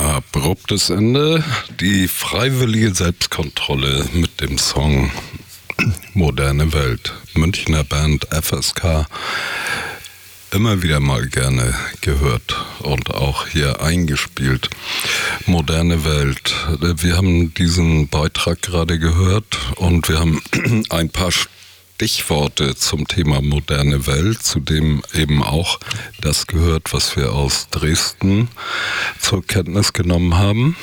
Abruptes Ende. Die freiwillige Selbstkontrolle mit dem Song Moderne Welt. Münchner Band FSK. Immer wieder mal gerne gehört und auch hier eingespielt. Moderne Welt. Wir haben diesen Beitrag gerade gehört und wir haben ein paar Stichworte zum Thema moderne Welt, zu dem eben auch das gehört, was wir aus Dresden zur Kenntnis genommen haben.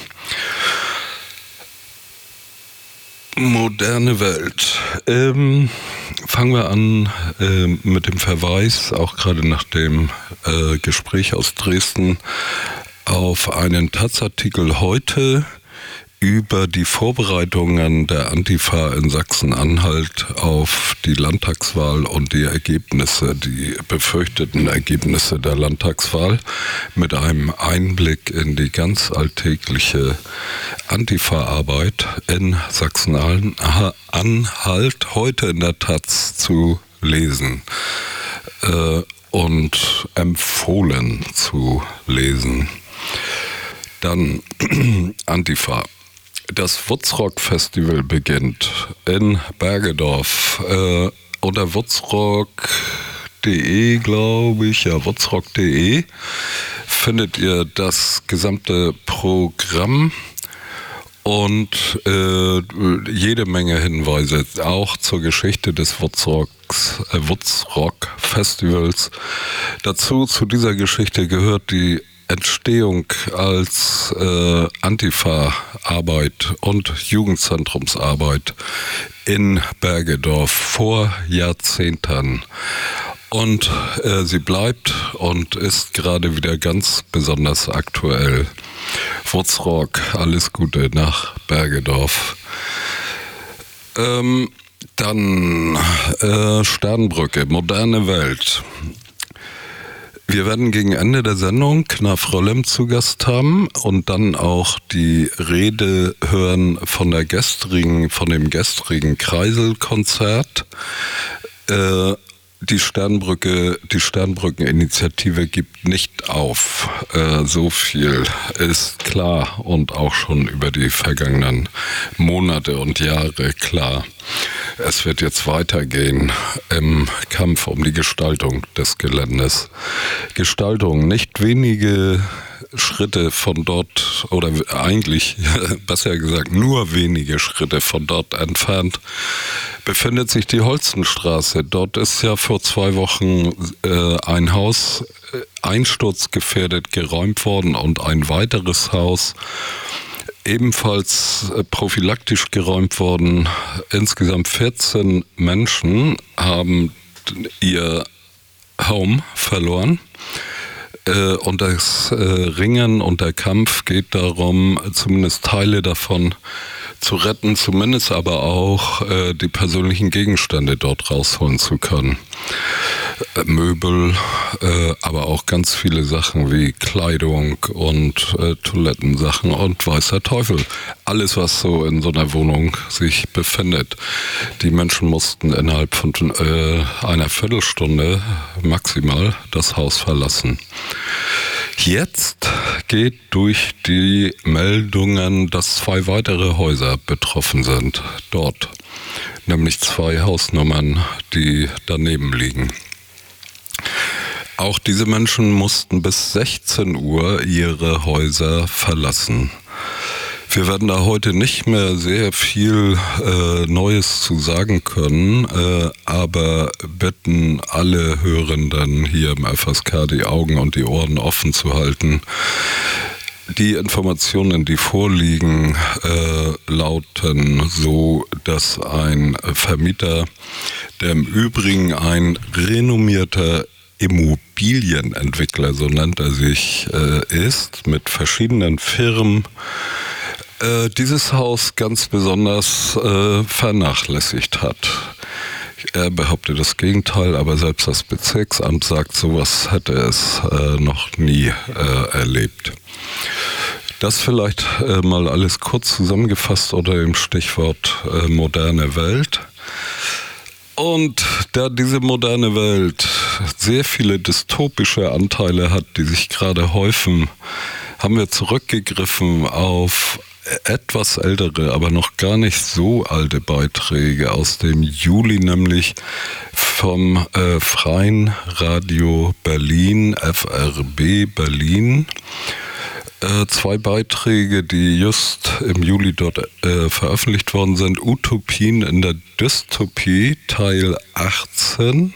Moderne Welt. Fangen wir an mit dem Verweis, auch gerade nach dem Gespräch aus Dresden, auf einen Taz-Artikel heute über die Vorbereitungen der Antifa in Sachsen-Anhalt auf die Landtagswahl und die Ergebnisse, die befürchteten Ergebnisse der Landtagswahl, mit einem Einblick in die ganz alltägliche Antifa-Arbeit in Sachsen-Anhalt, heute in der Taz zu lesen und empfohlen zu lesen. Dann Antifa. Das Wutzrock-Festival beginnt in Bergedorf. Unter wutzrock.de, glaube ich, ja, wutzrock.de findet ihr das gesamte Programm und jede Menge Hinweise, auch zur Geschichte des Wutzrock-Festivals. Dazu, zu dieser Geschichte gehört die Entstehung als Antifa-Arbeit und Jugendzentrumsarbeit in Bergedorf vor Jahrzehnten. Und sie bleibt und ist gerade wieder ganz besonders aktuell. Wutzrock, alles Gute nach Bergedorf. Dann Sternbrücke, moderne Welt. Wir werden gegen Ende der Sendung Knaf Rollem zu Gast haben und dann auch die Rede hören von dem gestrigen Kreisel-Konzert. Die Sternbrücken-Initiative gibt nicht auf. So viel ist klar und auch schon über die vergangenen Monate und Jahre klar. Es wird jetzt weitergehen im Kampf um die Gestaltung des Geländes. Gestaltung, nicht wenige Schritte von dort, oder eigentlich, besser gesagt, nur wenige Schritte von dort entfernt, befindet sich die Holzenstraße. Dort ist ja vor 2 Wochen ein Haus einsturzgefährdet geräumt worden und ein weiteres Haus ebenfalls prophylaktisch geräumt worden. Insgesamt 14 Menschen haben ihr Home verloren. Und das Ringen und der Kampf geht darum, zumindest Teile davon zu retten, zumindest aber auch die persönlichen Gegenstände dort rausholen zu können. Möbel, aber auch ganz viele Sachen wie Kleidung und Toilettensachen und weiß der Teufel. Alles, was so in so einer Wohnung sich befindet. Die Menschen mussten innerhalb von einer Viertelstunde maximal das Haus verlassen. Jetzt geht durch die Meldungen, dass 2 weitere Häuser betroffen sind dort. Nämlich 2 Hausnummern, die daneben liegen. Auch diese Menschen mussten bis 16 Uhr ihre Häuser verlassen. Wir werden da heute nicht mehr sehr viel Neues zu sagen können, aber bitten alle Hörenden hier im FSK die Augen und die Ohren offen zu halten. Die Informationen, die vorliegen, lauten so, dass ein Vermieter, der im Übrigen ein renommierter Immobilienentwickler, so nennt er sich, ist, mit verschiedenen Firmen, dieses Haus ganz besonders vernachlässigt hat. Er behauptet das Gegenteil, aber selbst das Bezirksamt sagt, sowas hätte es noch nie erlebt. Das vielleicht mal alles kurz zusammengefasst unter dem Stichwort moderne Welt. Und da diese moderne Welt sehr viele dystopische Anteile hat, die sich gerade häufen, haben wir zurückgegriffen auf etwas ältere, aber noch gar nicht so alte Beiträge aus dem Juli, nämlich vom Freien Radio Berlin, FRB Berlin. 2 Beiträge, die just im Juli dort veröffentlicht worden sind. Utopien in der Dystopie, Teil 18,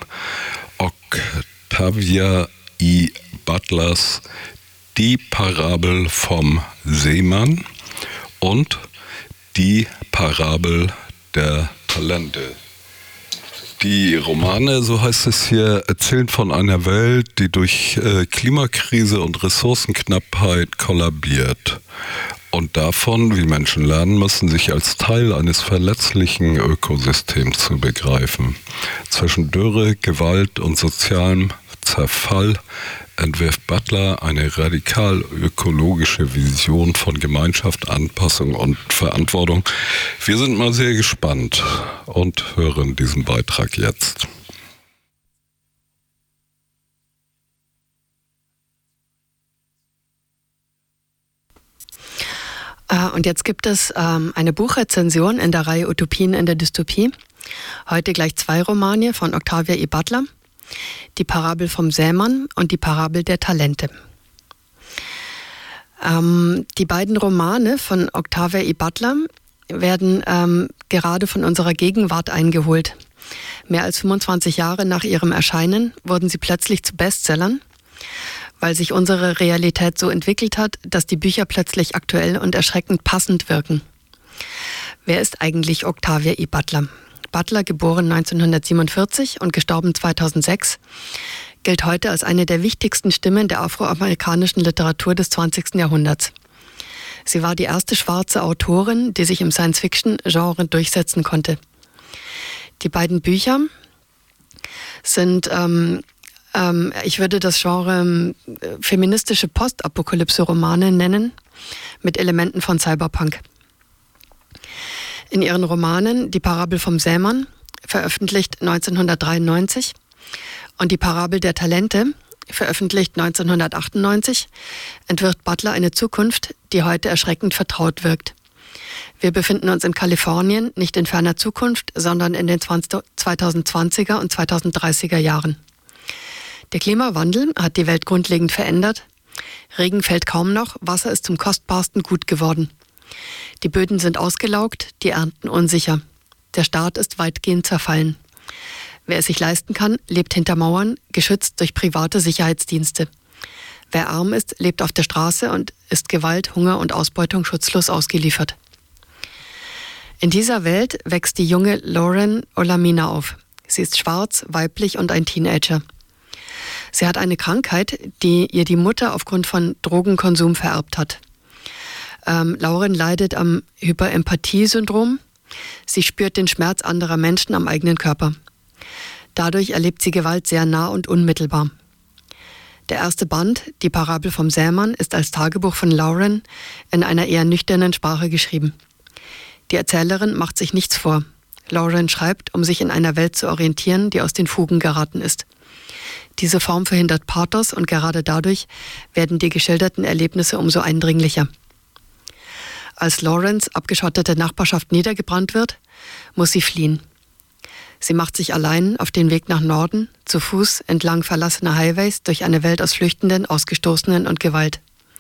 Octavia E. Butlers Die Parabel vom Seemann und Die Parabel der Talente. Die Romane, so heißt es hier, erzählen von einer Welt, die durch Klimakrise und Ressourcenknappheit kollabiert. Und davon, wie Menschen lernen müssen, sich als Teil eines verletzlichen Ökosystems zu begreifen. Zwischen Dürre, Gewalt und sozialem Zerfall entwirft Butler eine radikal ökologische Vision von Gemeinschaft, Anpassung und Verantwortung. Wir sind mal sehr gespannt und hören diesen Beitrag jetzt. Und jetzt gibt es eine Buchrezension in der Reihe Utopien in der Dystopie. Heute gleich 2 Romane von Octavia E. Butler. Die Parabel vom Sämann und die Parabel der Talente. Die beiden Romane von Octavia E. Butler werden gerade von unserer Gegenwart eingeholt. Mehr als 25 Jahre nach ihrem Erscheinen wurden sie plötzlich zu Bestsellern, weil sich unsere Realität so entwickelt hat, dass die Bücher plötzlich aktuell und erschreckend passend wirken. Wer ist eigentlich Octavia E. Butler? Butler, geboren 1947 und gestorben 2006, gilt heute als eine der wichtigsten Stimmen der afroamerikanischen Literatur des 20. Jahrhunderts. Sie war die erste schwarze Autorin, die sich im Science-Fiction-Genre durchsetzen konnte. Die beiden Bücher sind, ich würde das Genre feministische Postapokalypse-Romane nennen, mit Elementen von Cyberpunk. In ihren Romanen Die Parabel vom Sämann, veröffentlicht 1993, und Die Parabel der Talente, veröffentlicht 1998, entwirft Butler eine Zukunft, die heute erschreckend vertraut wirkt. Wir befinden uns in Kalifornien, nicht in ferner Zukunft, sondern in den 2020er und 2030er Jahren. Der Klimawandel hat die Welt grundlegend verändert. Regen fällt kaum noch, Wasser ist zum kostbarsten Gut geworden. Die Böden sind ausgelaugt, die Ernten unsicher. Der Staat ist weitgehend zerfallen. Wer es sich leisten kann, lebt hinter Mauern, geschützt durch private Sicherheitsdienste. Wer arm ist, lebt auf der Straße und ist Gewalt, Hunger und Ausbeutung schutzlos ausgeliefert. In dieser Welt wächst die junge Lauren Olamina auf. Sie ist schwarz, weiblich und ein Teenager. Sie hat eine Krankheit, die ihr die Mutter aufgrund von Drogenkonsum vererbt hat. Lauren leidet am Hyperempathie-Syndrom. Sie spürt den Schmerz anderer Menschen am eigenen Körper. Dadurch erlebt sie Gewalt sehr nah und unmittelbar. Der erste Band, Die Parabel vom Sämann, ist als Tagebuch von Lauren in einer eher nüchternen Sprache geschrieben. Die Erzählerin macht sich nichts vor. Lauren schreibt, um sich in einer Welt zu orientieren, die aus den Fugen geraten ist. Diese Form verhindert Pathos und gerade dadurch werden die geschilderten Erlebnisse umso eindringlicher. Als Laurens abgeschottete Nachbarschaft niedergebrannt wird, muss sie fliehen. Sie macht sich allein auf den Weg nach Norden, zu Fuß entlang verlassener Highways durch eine Welt aus Flüchtenden, Ausgestoßenen und Gewalt.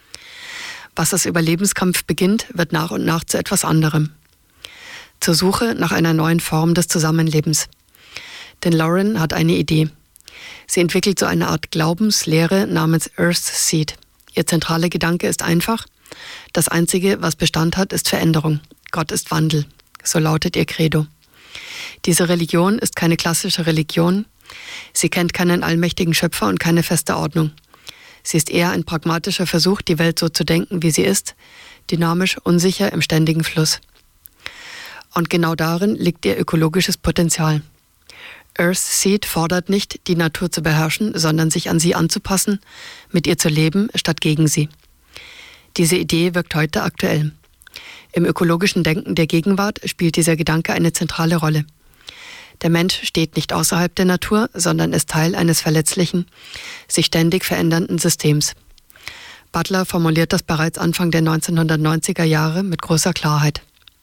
Was als Überlebenskampf beginnt, wird nach und nach zu etwas anderem. Zur Suche nach einer neuen Form des Zusammenlebens. Denn Lauren hat eine Idee. Sie entwickelt so eine Art Glaubenslehre namens Earth's Seed. Ihr zentraler Gedanke ist einfach: Das Einzige, was Bestand hat, ist Veränderung. Gott ist Wandel. So lautet ihr Credo. Diese Religion ist keine klassische Religion. Sie kennt keinen allmächtigen Schöpfer und keine feste Ordnung. Sie ist eher ein pragmatischer Versuch, die Welt so zu denken, wie sie ist, dynamisch, unsicher, im ständigen Fluss. Und genau darin liegt ihr ökologisches Potenzial. Earth's Seed fordert nicht, die Natur zu beherrschen, sondern sich an sie anzupassen, mit ihr zu leben, statt gegen sie. Diese Idee wirkt heute aktuell. Im ökologischen Denken der Gegenwart spielt dieser Gedanke eine zentrale Rolle. Der Mensch steht nicht außerhalb der Natur, sondern ist Teil eines verletzlichen, sich ständig verändernden Systems. Butler formuliert das bereits Anfang der 1990er Jahre mit großer Klarheit.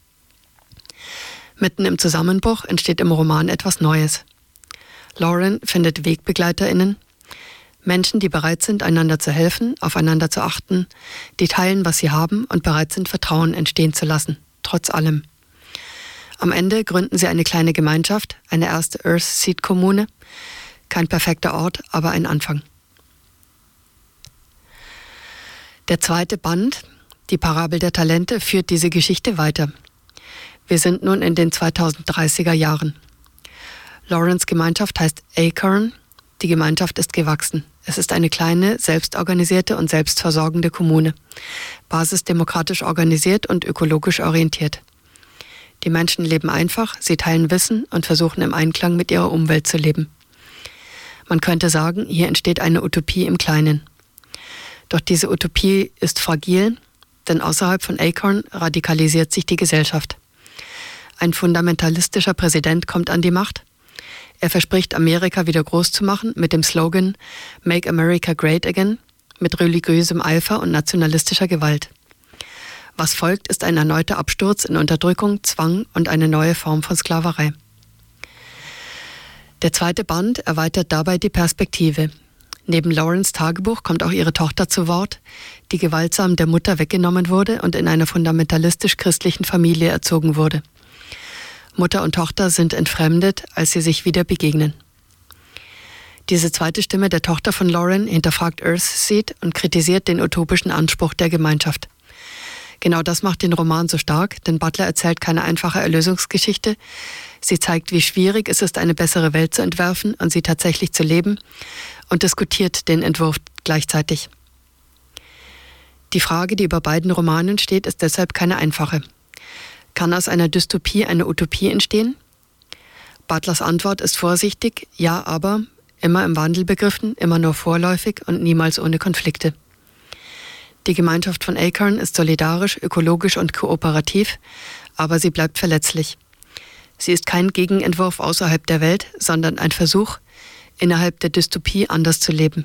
Mitten im Zusammenbruch entsteht im Roman etwas Neues. Lauren findet WegbegleiterInnen, Menschen, die bereit sind, einander zu helfen, aufeinander zu achten, die teilen, was sie haben und bereit sind, Vertrauen entstehen zu lassen, trotz allem. Am Ende gründen sie eine kleine Gemeinschaft, eine erste Earthseed-Kommune. Kein perfekter Ort, aber ein Anfang. Der zweite Band, die Parabel der Talente, führt diese Geschichte weiter. Wir sind nun in den 2030er Jahren. Laurens Gemeinschaft heißt Acorn. Die Gemeinschaft ist gewachsen. Es ist eine kleine, selbstorganisierte und selbstversorgende Kommune, basisdemokratisch organisiert und ökologisch orientiert. Die Menschen leben einfach, sie teilen Wissen und versuchen im Einklang mit ihrer Umwelt zu leben. Man könnte sagen, hier entsteht eine Utopie im Kleinen. Doch diese Utopie ist fragil, denn außerhalb von Acorn radikalisiert sich die Gesellschaft. Ein fundamentalistischer Präsident kommt an die Macht. Er verspricht, Amerika wieder groß zu machen mit dem Slogan Make America Great Again, mit religiösem Eifer und nationalistischer Gewalt. Was folgt, ist ein erneuter Absturz in Unterdrückung, Zwang und eine neue Form von Sklaverei. Der zweite Band erweitert dabei die Perspektive. Neben Laurens Tagebuch kommt auch ihre Tochter zu Wort, die gewaltsam der Mutter weggenommen wurde und in einer fundamentalistisch-christlichen Familie erzogen wurde. Mutter und Tochter sind entfremdet, als sie sich wieder begegnen. Diese zweite Stimme der Tochter von Lauren hinterfragt Earthseed und kritisiert den utopischen Anspruch der Gemeinschaft. Genau das macht den Roman so stark, denn Butler erzählt keine einfache Erlösungsgeschichte. Sie zeigt, wie schwierig es ist, eine bessere Welt zu entwerfen und sie tatsächlich zu leben, und diskutiert den Entwurf gleichzeitig. Die Frage, die über beiden Romanen steht, ist deshalb keine einfache. Kann aus einer Dystopie eine Utopie entstehen? Butlers Antwort ist vorsichtig, ja, aber immer im Wandel begriffen, immer nur vorläufig und niemals ohne Konflikte. Die Gemeinschaft von Acorn ist solidarisch, ökologisch und kooperativ, aber sie bleibt verletzlich. Sie ist kein Gegenentwurf außerhalb der Welt, sondern ein Versuch, innerhalb der Dystopie anders zu leben.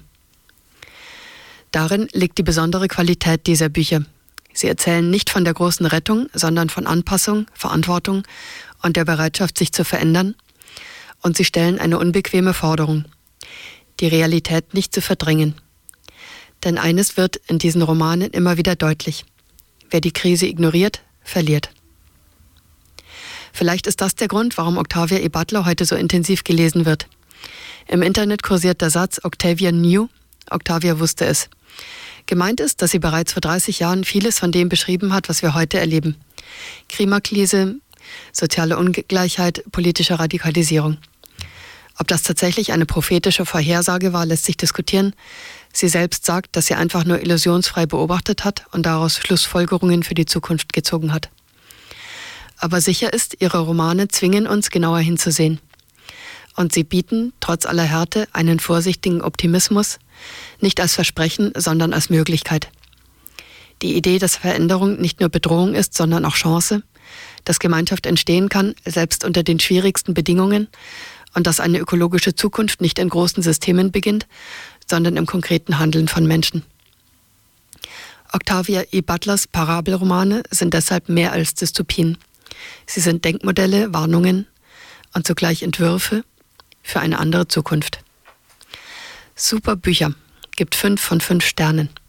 Darin liegt die besondere Qualität dieser Bücher. Sie erzählen nicht von der großen Rettung, sondern von Anpassung, Verantwortung und der Bereitschaft, sich zu verändern. Und sie stellen eine unbequeme Forderung, die Realität nicht zu verdrängen. Denn eines wird in diesen Romanen immer wieder deutlich: Wer die Krise ignoriert, verliert. Vielleicht ist das der Grund, warum Octavia E. Butler heute so intensiv gelesen wird. Im Internet kursiert der Satz Octavia knew, Octavia wusste es. Gemeint ist, dass sie bereits vor 30 Jahren vieles von dem beschrieben hat, was wir heute erleben. Klimakrise, soziale Ungleichheit, politische Radikalisierung. Ob das tatsächlich eine prophetische Vorhersage war, lässt sich diskutieren. Sie selbst sagt, dass sie einfach nur illusionsfrei beobachtet hat und daraus Schlussfolgerungen für die Zukunft gezogen hat. Aber sicher ist, ihre Romane zwingen uns, genauer hinzusehen. Und sie bieten, trotz aller Härte, einen vorsichtigen Optimismus, nicht als Versprechen, sondern als Möglichkeit. Die Idee, dass Veränderung nicht nur Bedrohung ist, sondern auch Chance, dass Gemeinschaft entstehen kann, selbst unter den schwierigsten Bedingungen, und dass eine ökologische Zukunft nicht in großen Systemen beginnt, sondern im konkreten Handeln von Menschen. Octavia E. Butlers Parabelromane sind deshalb mehr als Dystopien. Sie sind Denkmodelle, Warnungen und zugleich Entwürfe für eine andere Zukunft. Super Bücher. Gibt 5 von 5 Sternen.